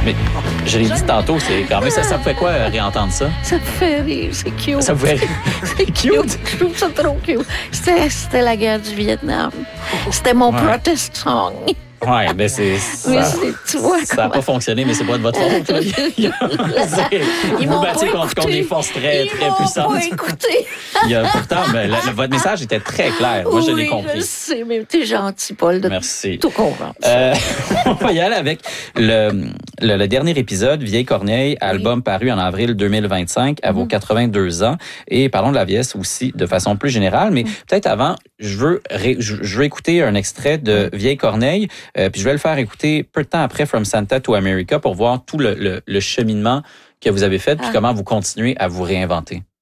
Mais je l'ai dit tantôt, c'est quand même ça me fait quoi réentendre ça? Ça me fait rire, c'est cute. Ça vous fait rire? C'est cute. Je trouve ça trop cute. C'était la guerre du Vietnam. C'était mon protest song. Oui, mais c'est Mais ça. tu vois Ça n'a pas fonctionné, mais c'est pas de votre faute. Là. Ils Vous m'ont battiez pas contre écouté. des forces très, Ils très m'ont puissantes. pas écouté. Pourtant, votre message était très clair. Moi, je l'ai Oui, compris. je sais, mais t'es gentil, Paul, de Merci. tout comprendre. On va y aller avec le dernier épisode, Vieille Corneille, album paru en avril 2025 à vos 82 ans. Et parlons de la vieillesse aussi de façon plus générale. Mais peut-être avant, je veux écouter un extrait de Vieille Corneille. Puis je vais le faire écouter peu de temps après From Santa to America pour voir tout le cheminement que vous avez fait puis comment vous continuez à vous réinventer.